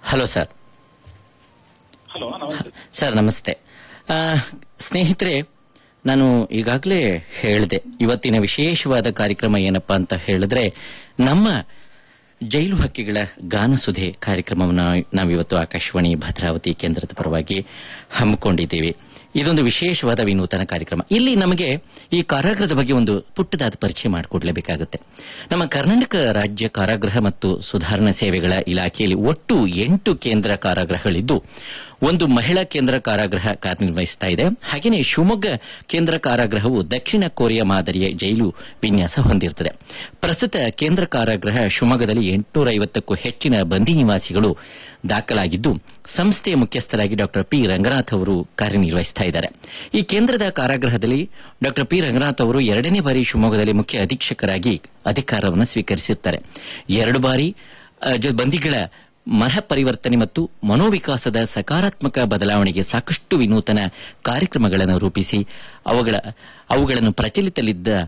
Hello sir. Hello, ನಮಸ್ತೆ sir ನಮಸ್ತೆ. ಸ್ನೇಹಿತರೆ, ನಾನು ಈಗಾಗಲೇ ಹೇಳಿದೆ, ಇವತ್ತಿನ ವಿಶೇಷವಾದ ಕಾರ್ಯಕ್ರಮ ಏನಪ್ಪಾ ಅಂತ ಹೇಳಿದ್ರೆ, ನಮ್ಮ ಜೈಲು ಹಕ್ಕಿಗಳ ಗಾನಸುಧೆ ಕಾರ್ಯಕ್ರಮವನ್ನು ನಾವಿವತ್ತು ಆಕಾಶವಾಣಿ ಭದ್ರಾವತಿ ಕೇಂದ್ರದ ಪರವಾಗಿ ಹಮ್ಮಿಕೊಂಡಿದ್ದೇವೆ. ಇದೊಂದು ವಿಶೇಷವಾದ ವಿನೂತನ ಕಾರ್ಯಕ್ರಮ. ಇಲ್ಲಿ ನಮಗೆ ಈ ಕಾರಾಗೃಹದ ಬಗ್ಗೆ ಒಂದು ಪುಟ್ಟದಾದ ಪರಿಚಯ ಮಾಡಿಕೊಡ್ಲೇಬೇಕಾಗುತ್ತೆ. ನಮ್ಮ ಕರ್ನಾಟಕ ರಾಜ್ಯ ಕಾರಾಗೃಹ ಮತ್ತು ಸುಧಾರಣಾ ಸೇವೆಗಳ ಇಲಾಖೆಯಲ್ಲಿ ಒಟ್ಟು 8 ಕೇಂದ್ರ ಕಾರಾಗೃಹಗಳಿದ್ದು, ಒಂದು ಮಹಿಳಾ ಕೇಂದ್ರ ಕಾರಾಗೃಹ ಕಾರ್ಯನಿರ್ವಹಿಸ್ತಾ ಇದೆ. ಹಾಗೆಯೇ ಶಿವಮೊಗ್ಗ ಕೇಂದ್ರ ಕಾರಾಗೃಹವು ದಕ್ಷಿಣ ಕೊರಿಯಾ ಮಾದರಿಯ ಜೈಲು ವಿನ್ಯಾಸ ಹೊಂದಿರುತ್ತದೆ. ಪ್ರಸ್ತುತ ಕೇಂದ್ರ ಕಾರಾಗೃಹ ಶಿವಮೊಗ್ಗದಲ್ಲಿ 850ಕ್ಕೂ ಹೆಚ್ಚಿನ ಬಂದಿ ನಿವಾಸಿಗಳು ದಾಖಲಾಗಿದ್ದು, ಸಂಸ್ಥೆಯ ಮುಖ್ಯಸ್ಥರಾಗಿ ಡಾಕ್ಟರ್ ಪಿ ರಂಗನಾಥ್ ಅವರು ಕಾರ್ಯನಿರ್ವಹಿಸ್ತಾ ಇದ್ದಾರೆ. ಈ ಕೇಂದ್ರದ ಕಾರಾಗೃಹದಲ್ಲಿ ಡಾಕ್ಟರ್ ಪಿ ರಂಗನಾಥ್ ಅವರು 2ನೇ ಬಾರಿ ಶಿವಮೊಗ್ಗದಲ್ಲಿ ಮುಖ್ಯ ಅಧೀಕ್ಷಕರಾಗಿ ಅಧಿಕಾರವನ್ನು ಸ್ವೀಕರಿಸಿರುತ್ತಾರೆ. 2 ಬಾರಿ ಬಂದಿಗಳ ಮನಃ ಪರಿವರ್ತನೆ ಮತ್ತು ಮನೋವಿಕಾಸದ ಸಕಾರಾತ್ಮಕ ಬದಲಾವಣೆಗೆ ಸಾಕಷ್ಟು ವಿನೂತನ ಕಾರ್ಯಕ್ರಮಗಳನ್ನು ರೂಪಿಸಿ ಅವುಗಳನ್ನು ಪ್ರಚಲಿತಲ್ಲಿದ್ದ